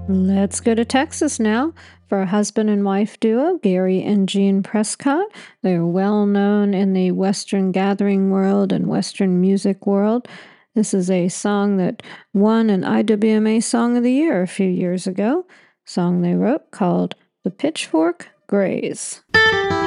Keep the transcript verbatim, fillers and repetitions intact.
Let's go to Texas now for a husband and wife duo, Gary and Jean Prescott. They're well known in the Western gathering world and Western music world. This is a song that won an I W M A Song of the Year a few years ago. Song they wrote called The Pitchfork Grays.